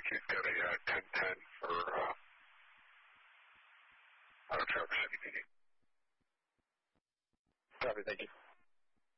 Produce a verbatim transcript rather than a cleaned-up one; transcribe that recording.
he's got a uh, ten ten for uh, Auto Traverse City P D. Copy, thank you.